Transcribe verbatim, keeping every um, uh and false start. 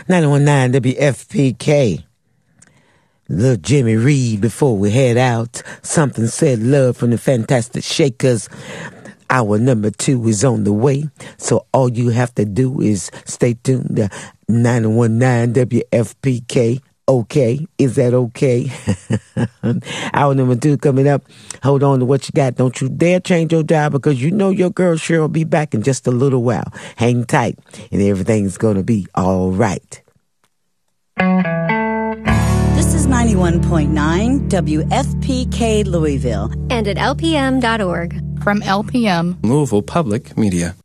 nine one nine W F P K. Little Jimmy Reed before we head out. Something Said Love from the Fantastic Shakers. Hour number two is on the way. So all you have to do is stay tuned to nine one nine W F P K. Okay. Is that okay? Hour number two coming up. Hold on to what you got. Don't you dare change your dial because you know your girl sure will be back in just a little while. Hang tight and everything's going to be all right. This is ninety-one point nine W F P K Louisville. And at L P M dot org. From L P M, Louisville Public Media.